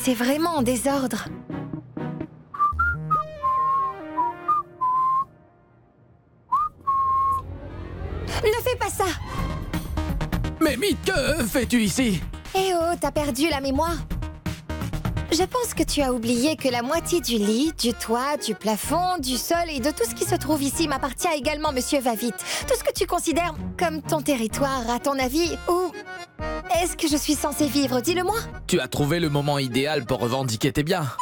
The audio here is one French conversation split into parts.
c'est vraiment en désordre. Ne fais pas ça! Mais Mead, que fais-tu ici? Eh oh, t'as perdu la mémoire. Je pense que tu as oublié que la moitié du lit, du toit, du plafond, du sol et de tout ce qui se trouve ici m'appartient également, Monsieur Va-Vite. Tout ce que tu considères comme ton territoire, à ton avis, où est-ce que je suis censée vivre? Dis-le-moi. Tu as trouvé le moment idéal pour revendiquer tes biens.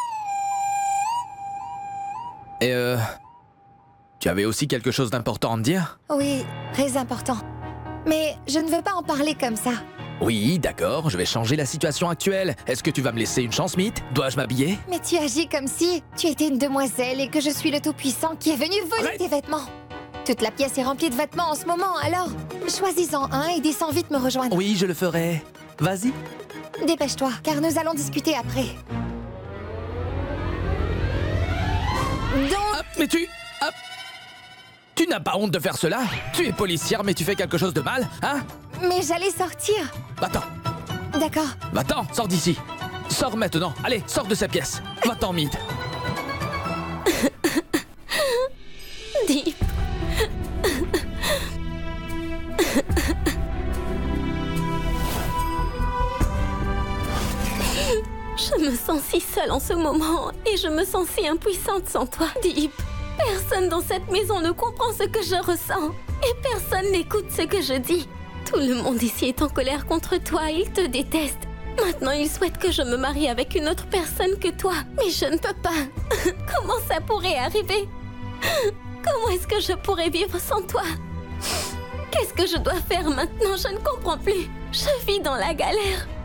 Et tu avais aussi quelque chose d'important à me dire? Oui, très important. Mais je ne veux pas en parler comme ça. Oui, d'accord, je vais changer la situation actuelle. Est-ce que tu vas me laisser une chance, Mead? Dois-je m'habiller? Mais tu agis comme si tu étais une demoiselle et que je suis le tout-puissant qui est venu voler tes vêtements. Toute la pièce est remplie de vêtements en ce moment, alors choisis-en un et descends vite me rejoindre. Oui, je le ferai. Vas-y. Dépêche-toi, car nous allons discuter après. Donc... Ah, mais tu n'as pas honte de faire cela? Tu es policière, mais tu fais quelque chose de mal, hein? Mais j'allais sortir. Va-t'en. D'accord. Va-t'en, sors d'ici. Sors maintenant. Allez, sors de cette pièce. Va-t'en, Mead. Deep. Je me sens si seule en ce moment et je me sens si impuissante sans toi, Deep. Personne dans cette maison ne comprend ce que je ressens et personne n'écoute ce que je dis. Tout le monde ici est en colère contre toi, ils te détestent. Maintenant, ils souhaitent que je me marie avec une autre personne que toi. Mais je ne peux pas. Comment ça pourrait arriver? Comment est-ce que je pourrais vivre sans toi? Qu'est-ce que je dois faire maintenant? Je ne comprends plus. Je vis dans la galère.